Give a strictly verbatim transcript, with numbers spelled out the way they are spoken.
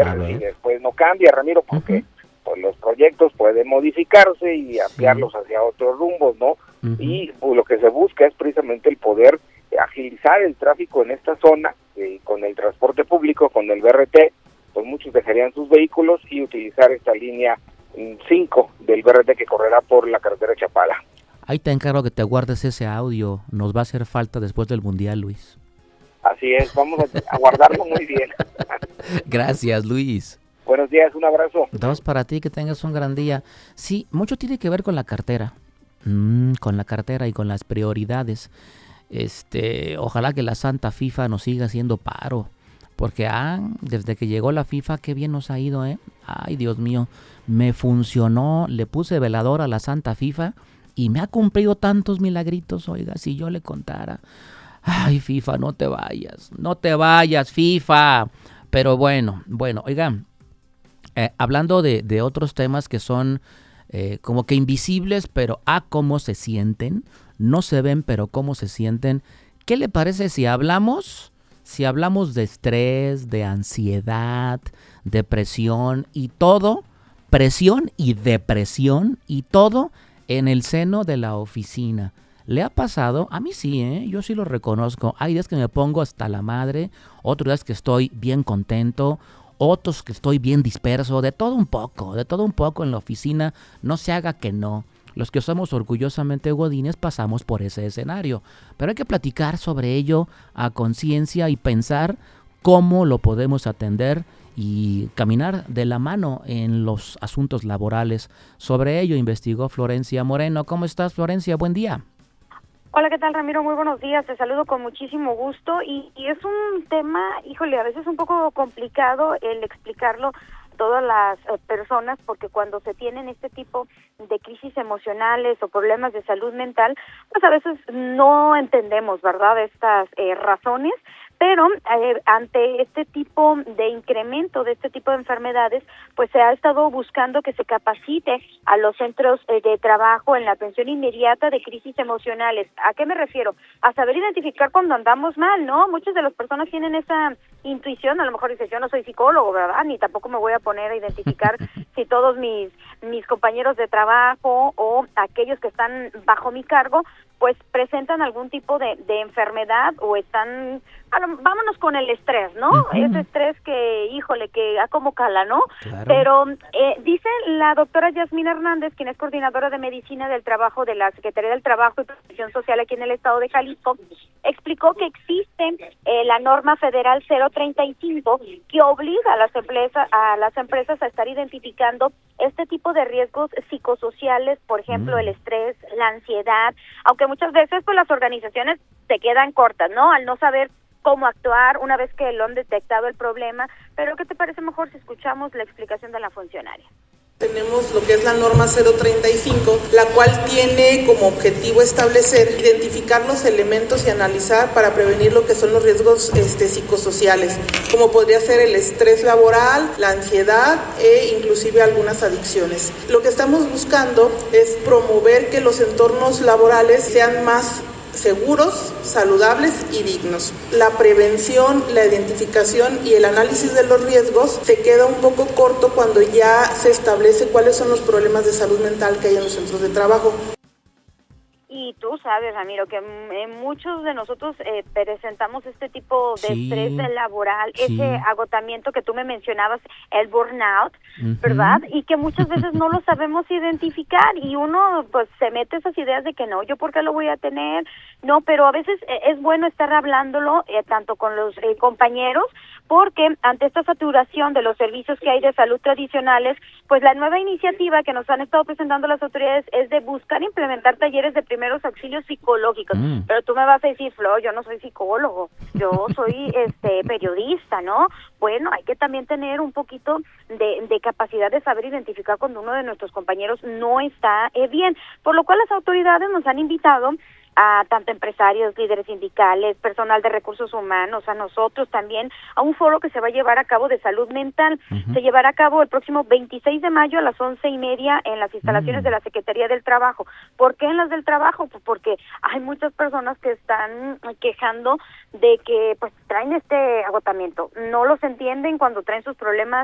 ver, ver si después no cambia, Ramiro, porque uh-huh. pues los proyectos pueden modificarse y ampliarlos sí. hacia otros rumbos, ¿no? Uh-huh. Y pues, lo que se busca es precisamente el poder agilizar el tráfico en esta zona, eh, con el transporte público, con el B R T, pues muchos dejarían sus vehículos y utilizar esta línea cinco del B R T que correrá por la carretera Chapala. Ahí te encargo que te guardes ese audio, nos va a hacer falta después del Mundial, Luis. Así es, vamos a, a guardarlo muy bien. Gracias, Luis. Buenos días, un abrazo. Dos para ti, que tengas un gran día. Sí, mucho tiene que ver con la cartera, mm, con la cartera y con las prioridades. Este, ojalá que la Santa FIFA nos siga haciendo paro, porque ah, desde que llegó la FIFA, qué bien nos ha ido, ¿eh? Ay, Dios mío, me funcionó, le puse velador a la Santa FIFA y me ha cumplido tantos milagritos, oiga, si yo le contara. Ay, FIFA, no te vayas, no te vayas, FIFA. Pero bueno, bueno, oigan, eh, hablando de, de otros temas que son eh, como que invisibles, pero a cómo se sienten, no se ven, pero cómo se sienten. ¿Qué le parece si hablamos, si hablamos de estrés, de ansiedad, depresión y todo, presión y depresión y todo en el seno de la oficina? ¿Le ha pasado? A mí sí, ¿eh? Yo sí lo reconozco. Hay días que me pongo hasta la madre, otros días que estoy bien contento, otros que estoy bien disperso, de todo un poco, de todo un poco en la oficina. No se haga que no. Los que somos orgullosamente godines pasamos por ese escenario, pero hay que platicar sobre ello a conciencia y pensar cómo lo podemos atender y caminar de la mano en los asuntos laborales. Sobre ello investigó Florencia Moreno. ¿Cómo estás, Florencia? Buen día. Hola, ¿qué tal, Ramiro? Muy buenos días, te saludo con muchísimo gusto y, y es un tema, híjole, a veces un poco complicado el explicarlo a todas las eh, personas, porque cuando se tienen este tipo de crisis emocionales o problemas de salud mental, pues a veces no entendemos, ¿verdad?, estas eh, razones. Pero eh, ante este tipo de incremento de este tipo de enfermedades, pues se ha estado buscando que se capacite a los centros eh, de trabajo en la atención inmediata de crisis emocionales. ¿A qué me refiero? A saber identificar cuando andamos mal, ¿no? Muchas de las personas tienen esa intuición, a lo mejor dices, yo no soy psicólogo, ¿verdad? Ni tampoco me voy a poner a identificar si todos mis, mis compañeros de trabajo o aquellos que están bajo mi cargo, pues presentan algún tipo de, de enfermedad o están, bueno, vámonos con el estrés, ¿no? Uh-huh. Ese estrés que, híjole, que a como cala, ¿no? Claro. Pero eh, dice la doctora Yasmina Hernández, quien es coordinadora de medicina del trabajo de la Secretaría del Trabajo y Protección Social aquí en el estado de Jalisco, explicó que existe eh, la norma federal cero treinta y cinco que obliga a las empresas a las empresas a estar identificando este tipo de riesgos psicosociales, por ejemplo, mm. el estrés, la ansiedad, aunque muchas veces pues las organizaciones se quedan cortas, ¿no? Al no saber cómo actuar una vez que lo han detectado el problema. Pero ¿qué te parece mejor si escuchamos la explicación de la funcionaria? Tenemos lo que es la norma cero treinta y cinco, la cual tiene como objetivo establecer, identificar los elementos y analizar para prevenir lo que son los riesgos este, psicosociales, como podría ser el estrés laboral, la ansiedad e inclusive algunas adicciones. Lo que estamos buscando es promover que los entornos laborales sean más seguros, saludables y dignos. La prevención, la identificación y el análisis de los riesgos se queda un poco corto cuando ya se establece cuáles son los problemas de salud mental que hay en los centros de trabajo. Y tú sabes, Ramiro, que eh, muchos de nosotros eh, presentamos este tipo de sí, estrés laboral, sí. ese agotamiento que tú me mencionabas, el burnout, uh-huh. ¿verdad? Y que muchas veces no lo sabemos identificar y uno pues se mete esas ideas de que no, ¿yo por qué lo voy a tener? No, pero a veces eh, es bueno estar hablándolo eh, tanto con los eh, compañeros, porque ante esta saturación de los servicios que hay de salud tradicionales, pues la nueva iniciativa que nos han estado presentando las autoridades es de buscar implementar talleres de primeros auxilios psicológicos. Mm. Pero tú me vas a decir, Flo, yo no soy psicólogo, yo soy este periodista, ¿no? Bueno, hay que también tener un poquito de, de capacidad de saber identificar cuando uno de nuestros compañeros no está eh, bien, por lo cual las autoridades nos han invitado a tanto empresarios, líderes sindicales, personal de recursos humanos, a nosotros también, a un foro que se va a llevar a cabo de salud mental. Uh-huh. Se llevará a cabo el próximo veintiséis de mayo a las once y media en las instalaciones uh-huh. de la Secretaría del Trabajo. ¿Por qué en las del trabajo? Pues porque hay muchas personas que están quejando de que pues traen este agotamiento. No los entienden cuando traen sus problemas